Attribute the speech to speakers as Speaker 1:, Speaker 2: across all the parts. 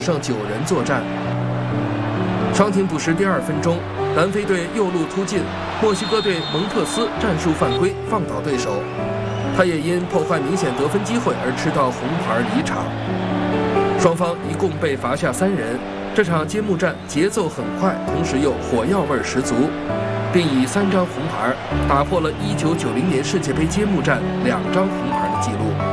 Speaker 1: 剩9人作战。伤停补时第2分钟，南非队右路突进，墨西哥队蒙特斯战术犯规放倒对手，他也因破坏明显得分机会而吃到红牌离场。双方一共被罚下3人。这场揭幕战节奏很快，同时又火药味十足，并以3张红牌打破了1990年世界杯揭幕战2张红牌的纪录。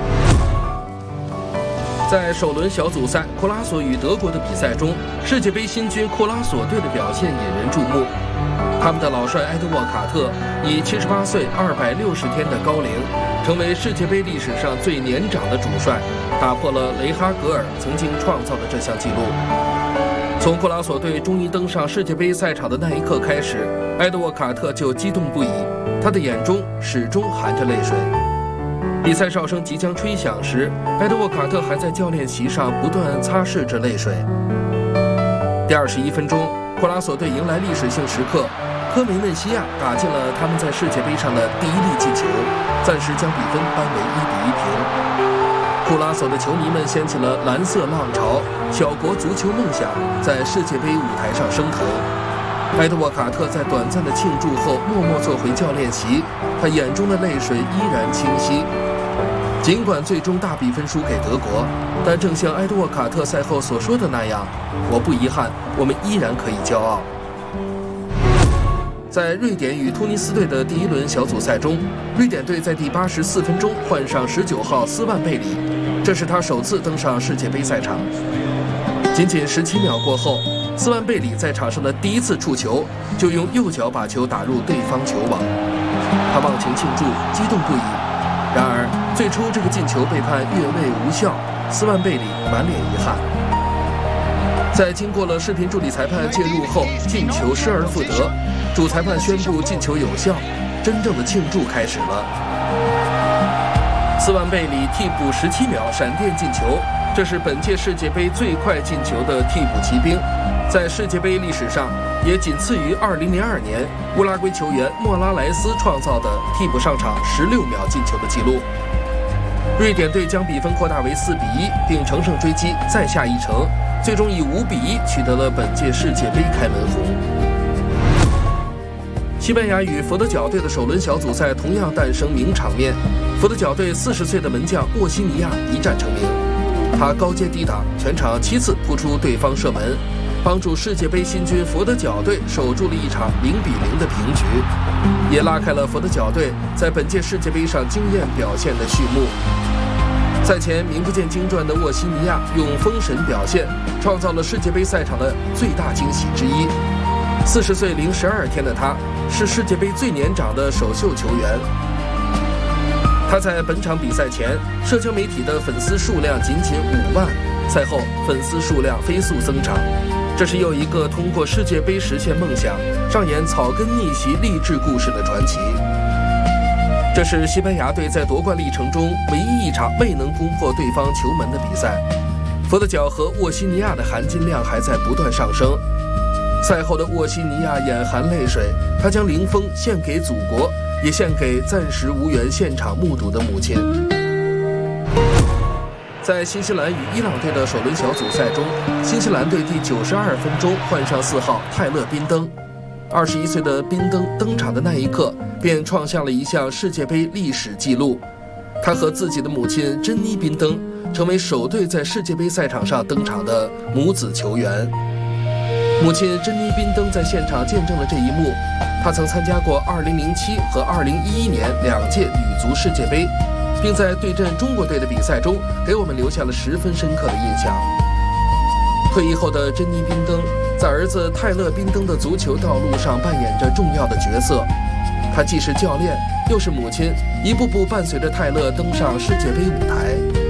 Speaker 1: 在首轮小组赛库拉索与德国的比赛中，世界杯新军库拉索队的表现引人注目。他们的老帅埃德沃卡特以78岁260天的高龄，成为世界杯历史上最年长的主帅，打破了雷哈格尔曾经创造的这项纪录。从库拉索队终于登上世界杯赛场的那一刻开始，埃德沃卡特就激动不已，他的眼中始终含着泪水。比赛哨声即将吹响时，埃德沃卡特还在教练席上不断擦拭着泪水。第21分钟，库拉索队迎来历史性时刻，科梅内西亚打进了他们在世界杯上的第1粒进球，暂时将比分扳为1-1平。库拉索的球迷们掀起了蓝色浪潮，小国足球梦想在世界杯舞台上升腾。埃德沃卡特在短暂的庆祝后默默坐回教练席，他眼中的泪水依然清晰。尽管最终大比分输给德国，但正像埃德沃卡特赛后所说的那样，我不遗憾，我们依然可以骄傲。在瑞典与突尼斯队的第1轮小组赛中，瑞典队在第84分钟换上19号斯万贝里，这是他首次登上世界杯赛场。仅仅17秒过后，斯万贝里在场上的第1次触球就用右脚把球打入对方球网，他忘情庆祝，激动不已。然而最初这个进球被判越位无效，斯万贝里满脸遗憾。在经过了视频助理裁判介入后，进球失而复得，主裁判宣布进球有效，真正的庆祝开始了。斯万贝里替补17秒闪电进球，这是本届世界杯最快进球的替补骑兵，在世界杯历史上也仅次于2002年乌拉圭球员莫拉莱斯创造的替补上场16秒进球的纪录。瑞典队将比分扩大为4-1，并乘胜追击，再下一城，最终以5-1取得了本届世界杯开门红。西班牙与佛得角队的首轮小组赛同样诞生名场面，佛得角队40岁的门将沃西尼亚一战成名，他高接低挡，全场7次扑出对方射门，帮助世界杯新军佛得角队守住了一场0-0的平局，也拉开了佛得角队在本届世界杯上惊艳表现的序幕。赛前名不见经传的沃西尼亚用封神表现，创造了世界杯赛场的最大惊喜之一。40岁零12天的他，是世界杯最年长的首秀球员。他在本场比赛前，社交媒体的粉丝数量仅5万，赛后粉丝数量飞速增长。这是又一个通过世界杯实现梦想、上演草根逆袭励志故事的传奇。这是西班牙队在夺冠历程中唯一一场未能攻破对方球门的比赛。佛得角和沃西尼亚的含金量还在不断上升。赛后的沃西尼亚眼含泪水，他将零封献给祖国，也献给暂时无缘现场目睹的母亲。在新西兰与伊朗队的首轮小组赛中，新西兰队第92分钟换上4号泰勒·宾登。21岁的宾登登场的那一刻，便创下了一项世界杯历史纪录。他和自己的母亲珍妮·宾登成为首对在世界杯赛场上登场的母子球员。母亲珍妮·宾登在现场见证了这一幕。她曾参加过2007和2011年2届女足世界杯，并在对阵中国队的比赛中给我们留下了10分深刻的印象。退役后的珍妮·宾登在儿子泰勒·宾登的足球道路上扮演着重要的角色。她既是教练，又是母亲，一步步伴随着泰勒登上世界杯舞台。